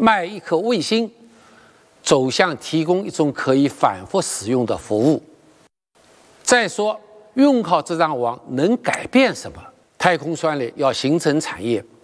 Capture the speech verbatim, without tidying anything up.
卖一颗卫星，走向提供一种可以反复使用的服务。再说，用好这张网能改变什么？太空算力要形成产业，